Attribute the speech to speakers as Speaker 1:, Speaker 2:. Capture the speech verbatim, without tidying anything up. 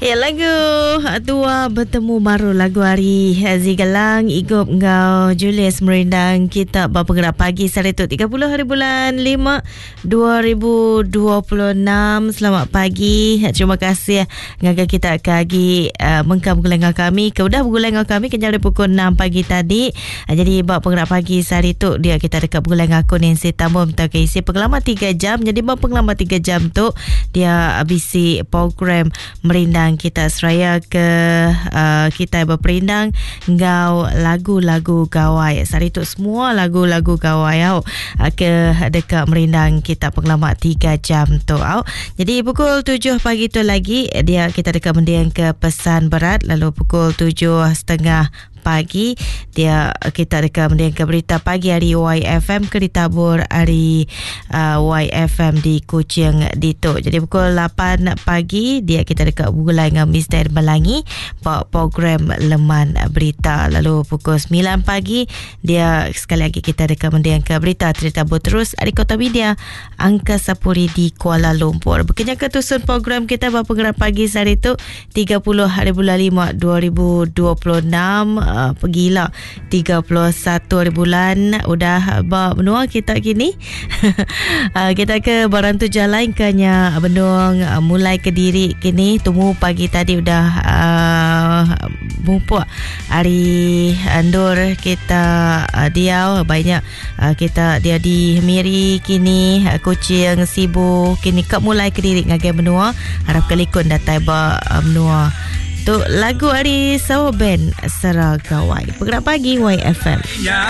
Speaker 1: Ya, lagu tua bertemu baru lagu hari Zigalang Igup Ngau Julius merindang kita bergerak pagi Sarituk tiga puluh hari bulan lima dua ribu dua puluh enam. Selamat pagi. Terima kasih ngaga kita kagi uh, mengkam gulai ngau kami. Kemudah gulai ngau kami kenyal pukul enam pagi tadi. Uh, jadi bab bergerak pagi Sarituk dia kita dekat gulai ngau ni si tamu minta ke isi pengalaman tiga jam. Jadi bab pengalaman tiga jam tu dia bisi program merindang kita seraya ke uh, kita berperindang ngau lagu-lagu gawai Sarituk semua lagu-lagu gawai au uh, ke dekat merindang kita pengalaman tiga jam tu au. Jadi pukul tujuh pagi tu lagi dia kita dekat mendiang ke pesan berat, lalu pukul tujuh setengah pagi dia kita dekat mendiang ke berita pagi hari Y F M ke ditabur hari uh, Y F M di Kuching Dituk. Jadi pukul lapan pagi dia kita dekat Bulai dengan Mister Melangi bawa program Leman Berita. Lalu pukul sembilan pagi dia sekali lagi kita dekat mendiang ke berita ditabur terus di Kota Media Angkasa Puri di Kuala Lumpur. Berkenaan ketusun program kita bergerak pagi Sarituk tiga puluh hari bulan lima dua ribu dua puluh enam. Uh, pergilah tiga puluh satu hari bulan udah benua kita kini. uh, kita ke Barantu Jalan kanya benung uh, mulai ke diri kini temu pagi tadi udah uh, mumpuk hari andur kita uh, dia banyak uh, kita dia di Miri kini uh, Kuching Sibu kini kak mulai ke diri ngagai benua harap kelikun datai ba uh, benua tu lagu hari Sawo Band Seragawai. Bergerak pagi Y F M.